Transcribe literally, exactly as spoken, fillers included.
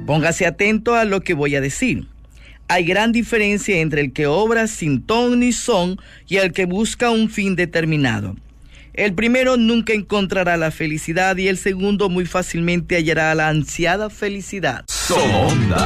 Póngase atento a lo que voy a decir. Hay gran diferencia entre el que obra sin ton ni son y el que busca un fin determinado. El primero nunca encontrará la felicidad y el segundo muy fácilmente hallará la ansiada felicidad. Sonda.